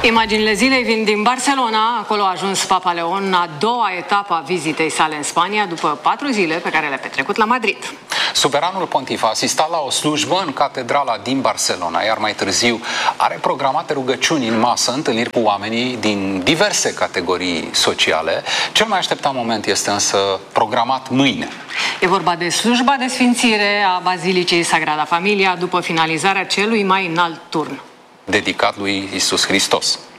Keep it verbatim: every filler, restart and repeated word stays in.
Imaginile zilei vin din Barcelona. Acolo a ajuns Papa Leon, a doua etapă a vizitei sale în Spania, după patru zile pe care le-a petrecut la Madrid. Suveranul pontif a asistat la o slujbă în catedrala din Barcelona, iar mai târziu are programate rugăciuni în masă, întâlniri cu oamenii din diverse categorii sociale. Cel mai așteptat moment este însă programat mâine. E vorba de slujba de sfințire a Bazilicei Sagrada Familia după finalizarea celui mai înalt turn dedicat lui Iisus Hristos.